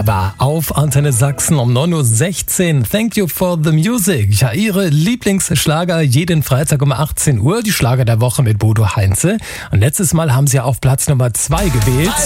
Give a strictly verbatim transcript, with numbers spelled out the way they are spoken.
ABBA auf Antenne Sachsen um neun Uhr sechzehn. Thank you for the music. Ja, Ihre Lieblingsschlager jeden Freitag um achtzehn Uhr. Die Schlager der Woche mit Bodo Heinze. Und letztes Mal haben Sie auf Platz Nummer zwei gewählt.